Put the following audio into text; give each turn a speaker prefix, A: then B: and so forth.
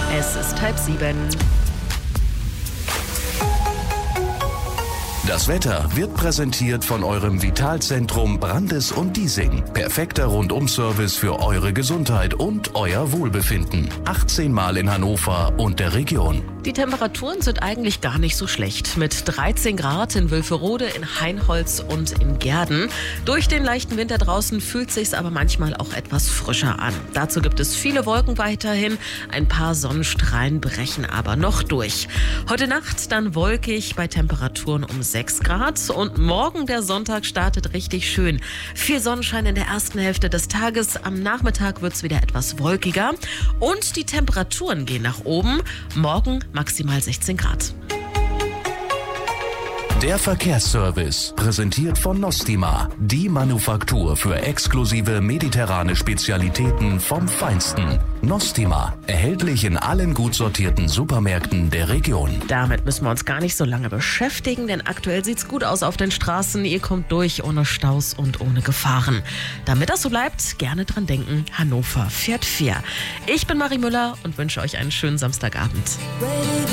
A: Es ist 6:30.
B: Das Wetter wird präsentiert von eurem Vitalzentrum Brandes und Diesing. Perfekter Rundum-Service für eure Gesundheit und euer Wohlbefinden. 18 Mal in Hannover und der Region.
A: Die Temperaturen sind eigentlich gar nicht so schlecht. Mit 13 Grad in Wülferode, in Hainholz und in Gehrden. Durch den leichten Winter draußen fühlt sich's aber manchmal auch etwas frischer an. Dazu gibt es viele Wolken weiterhin. Ein paar Sonnenstrahlen brechen aber noch durch. Heute Nacht dann wolkig bei Temperaturen um 6 Grad. Und morgen, der Sonntag, startet richtig schön. Viel Sonnenschein in der ersten Hälfte des Tages. Am Nachmittag wird's wieder etwas wolkiger. Und die Temperaturen gehen nach oben. Morgen maximal 16 Grad.
B: Der Verkehrsservice, präsentiert von Nostima, die Manufaktur für exklusive mediterrane Spezialitäten vom Feinsten. Nostima, erhältlich in allen gut sortierten Supermärkten der Region.
A: Damit müssen wir uns gar nicht so lange beschäftigen, denn aktuell sieht's gut aus auf den Straßen. Ihr kommt durch ohne Staus und ohne Gefahren. Damit das so bleibt, gerne dran denken, Hannover fährt fair. Ich bin Marie Müller und wünsche euch einen schönen Samstagabend.